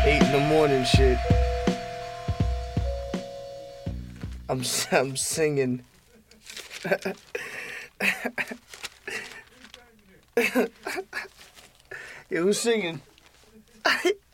8 in the morning shit. I'm singing. Yeah, who's singing?